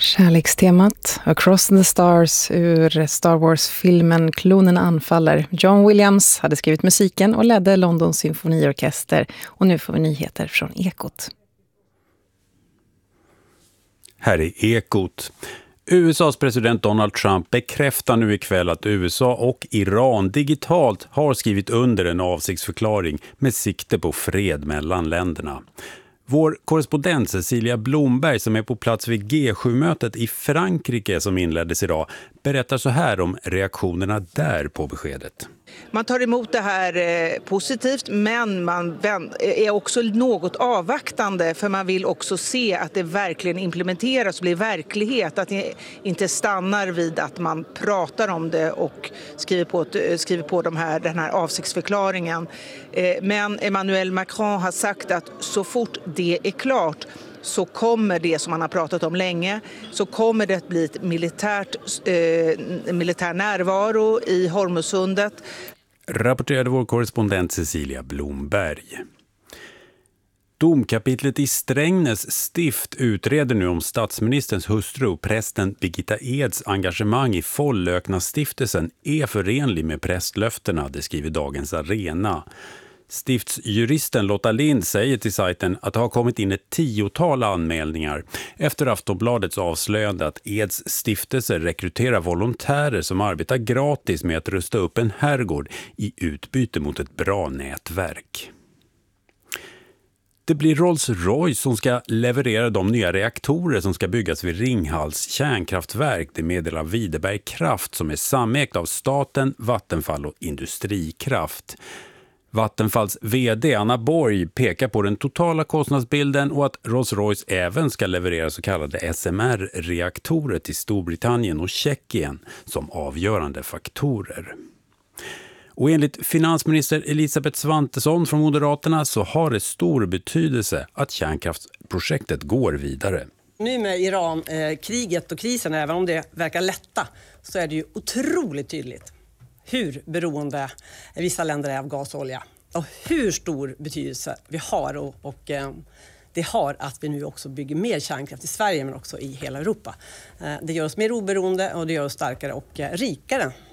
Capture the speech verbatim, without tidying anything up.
Kärlekstemat Across the Stars ur Star Wars-filmen Klonen anfaller. John Williams hade skrivit musiken och ledde Londons symfoniorkester. Och nu får vi nyheter från Ekot. Här är Ekot. U S A:s president Donald Trump bekräftar nu ikväll att U S A och Iran digitalt har skrivit under en avsiktsförklaring med sikte på fred mellan länderna. Vår korrespondent Cecilia Blomberg, som är på plats vid G sju-mötet i Frankrike som inleddes idag, berättar så här om reaktionerna där på beskedet. Man tar emot det här eh, positivt, men man är också något avvaktande, för man vill också se att det verkligen implementeras och blir verklighet. Att det inte stannar vid att man pratar om det och skriver på, skriver på de här, den här avsiktsförklaringen. Eh, men Emmanuel Macron har sagt att så fort det är klart så kommer det som man har pratat om länge, så kommer det att bli ett militärt, eh, militär närvaro i Hormuzsundet. Rapporterade vår korrespondent Cecilia Blomberg. Domkapitlet i Strängnäs stift utreder nu om statsministerns hustru, prästen Birgitta Eds engagemang i Follökna-stiftelsen är förenlig med prästlöftena, det skriver Dagens Arena. Stiftsjuristen Lotta Lind säger till sajten att det har kommit in ett tiotal anmälningar efter Aftonbladets avslöjande att Eds stiftelse rekryterar volontärer som arbetar gratis med att rusta upp en herrgård i utbyte mot ett bra nätverk. Det blir Rolls-Royce som ska leverera de nya reaktorer som ska byggas vid Ringhals kärnkraftverk. Det meddelar Videberg Kraft som är samägt av staten, Vattenfall och Industrikraft. Vattenfalls vd Anna Borg pekar på den totala kostnadsbilden och att Rolls-Royce även ska leverera så kallade S M R-reaktorer till Storbritannien och Tjeckien som avgörande faktorer. Och enligt finansminister Elisabeth Svantesson från Moderaterna så har det stor betydelse att kärnkraftsprojektet går vidare. Nu med Iran, eh, kriget och krisen, även om det verkar lätta, så är det ju otroligt tydligt hur beroende vissa länder är av gas och olja och hur stor betydelse vi har och, och eh, det har att vi nu också bygger mer kärnkraft i Sverige men också i hela Europa. Eh, det gör oss mer oberoende och det gör oss starkare och eh, rikare